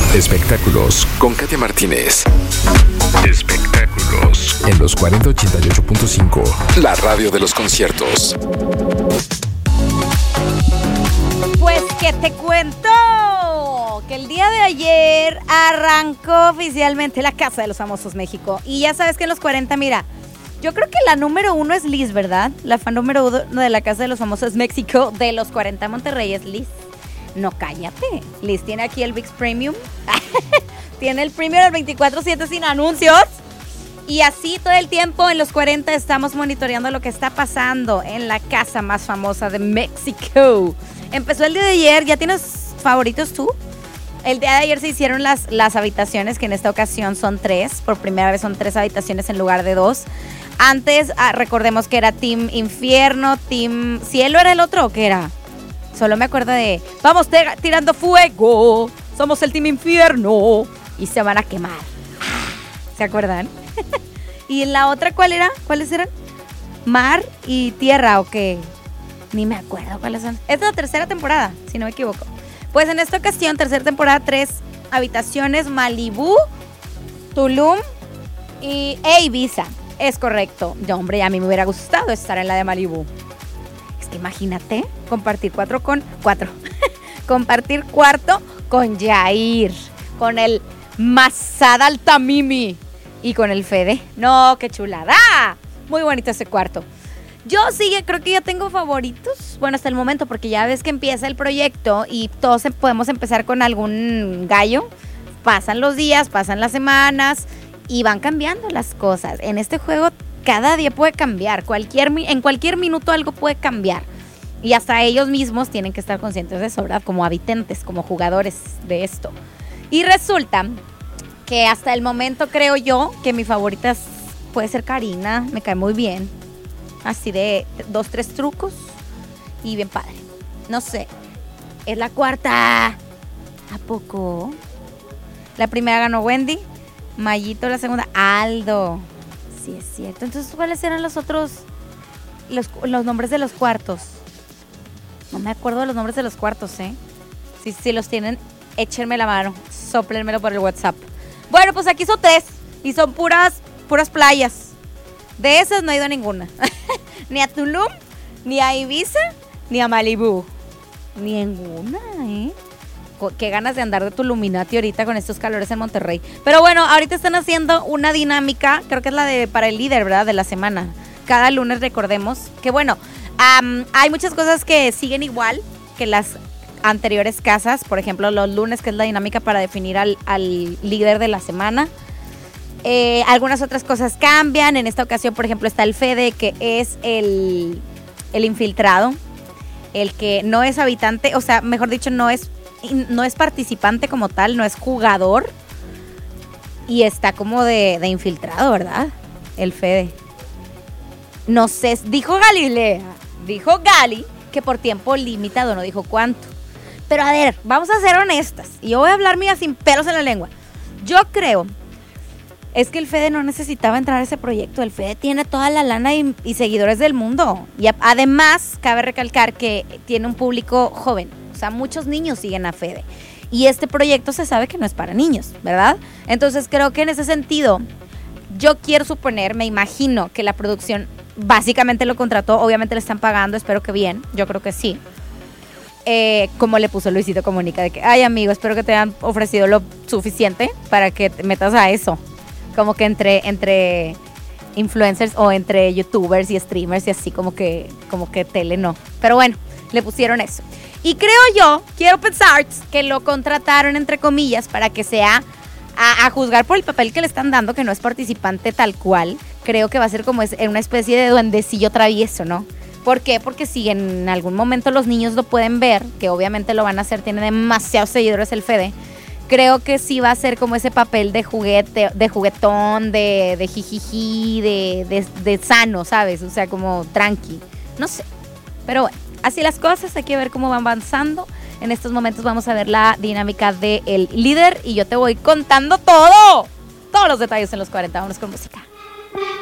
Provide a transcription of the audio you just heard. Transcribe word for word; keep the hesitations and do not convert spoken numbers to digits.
Espectáculos con Katia Martínez. Espectáculos en los cuarenta ochenta y ocho punto cinco, la radio de los conciertos. Pues que te cuento que el día de ayer arrancó oficialmente la Casa de los Famosos México. Y ya sabes que en los cuarenta, mira, yo creo que la número uno es Liz, ¿verdad? La fan número uno de la Casa de los Famosos México de los cuarenta Monterrey es Liz. No, cállate. Liz tiene aquí el V I X Premium. Tiene el Premium del veinticuatro siete sin anuncios. Y así todo el tiempo en los cuarenta estamos monitoreando lo que está pasando en la casa más famosa de México. Empezó el día de ayer. ¿Ya tienes favoritos tú? El día de ayer se hicieron las, las habitaciones, que en esta ocasión son tres. Por primera vez son tres habitaciones en lugar de dos. Antes, ah, recordemos que era Team Infierno, Team Cielo. ¿Era el otro o qué era? Solo me acuerdo de, vamos te- tirando fuego, somos el Team Infierno y se van a quemar. ¿Se acuerdan? ¿Y la otra cuál era? ¿Cuáles eran? Mar y tierra o qué. Ni me acuerdo cuáles son. Es la tercera temporada, si no me equivoco. Pues en esta ocasión, tercera temporada, tres habitaciones, Malibú, Tulum y e Ibiza. Es correcto. No, hombre, a mí me hubiera gustado estar en la de Malibú. Imagínate compartir cuatro con cuatro. Compartir cuarto con Jair, con el Masada Altamimi y con el Fede. No, qué chulada. Muy bonito ese cuarto. Yo sí, creo que ya tengo favoritos. Bueno, hasta el momento, porque ya ves que empieza el proyecto y todos podemos empezar con algún gallo. Pasan los días, pasan las semanas y van cambiando las cosas. En este juego cada día puede cambiar, cualquier, en cualquier minuto algo puede cambiar. Y hasta ellos mismos tienen que estar conscientes de eso, ¿verdad? Como habitantes, como jugadores de esto. Y resulta que hasta el momento creo yo que mi favorita puede ser Karina, me cae muy bien. Así de dos, tres trucos y bien padre. No sé, es la cuarta. ¿A poco? La primera ganó Wendy, Mayito la segunda, Aldo. Sí, es cierto. Entonces, ¿cuáles eran los otros, los, los nombres de los cuartos? No me acuerdo de los nombres de los cuartos, ¿eh? Si, si los tienen, échenme la mano, sóplenmelo por el WhatsApp. Bueno, pues aquí son tres y son puras, puras playas. De esas no he ido a ninguna. Ni a Tulum, ni a Ibiza, ni a Malibú. Ninguna, ¿eh? Qué ganas de andar de Tuluminati ahorita con estos calores en Monterrey. Pero bueno, ahorita están haciendo una dinámica, creo que es la de para el líder, ¿verdad? De la semana. Cada lunes recordemos que bueno, um, hay muchas cosas que siguen igual que las anteriores casas. Por ejemplo, los lunes, que es la dinámica para definir al, al líder de la semana. Eh, algunas otras cosas cambian. En esta ocasión, por ejemplo, está el Fede, que es el, el infiltrado. El que no es habitante, o sea, mejor dicho, no es... no es participante como tal, no es jugador y está como de, de infiltrado, ¿verdad? El Fede. No sé, dijo Galilea, dijo Gali que por tiempo limitado, no dijo cuánto. Pero a ver, vamos a ser honestas y yo voy a hablar mía sin pelos en la lengua. Yo creo es que el Fede no necesitaba entrar a ese proyecto. El Fede tiene toda la lana y, y seguidores del mundo. Y a, además, cabe recalcar que tiene un público joven. O sea, muchos niños siguen a Fede. Y este proyecto se sabe que no es para niños, ¿verdad? Entonces creo que en ese sentido, yo quiero suponer, me imagino que la producción básicamente lo contrató. Obviamente le están pagando, espero que bien. Yo creo que sí. Eh, como le puso Luisito Comunica, de que, ay amigo, espero que te hayan ofrecido lo suficiente para que te metas a eso. Como que entre, entre influencers o entre youtubers y streamers y así como que, como que tele no. Pero bueno, le pusieron eso. Y creo yo, quiero pensar que lo contrataron entre comillas para que sea, a, a juzgar por el papel que le están dando, que no es participante tal cual, creo que va a ser como es, en una especie de duendecillo travieso, ¿no? ¿Por qué? Porque si en algún momento los niños lo pueden ver, que obviamente lo van a hacer, tiene demasiados seguidores el Fede, creo que sí va a ser como ese papel de juguete, de juguetón, de, de jijiji, de, de, de sano, ¿sabes? O sea, como tranqui, no sé, pero bueno. Así las cosas, hay que ver cómo van avanzando. En estos momentos vamos a ver la dinámica del líder y yo te voy contando todo. Todos los detalles en los cuarenta. Vámonos con música.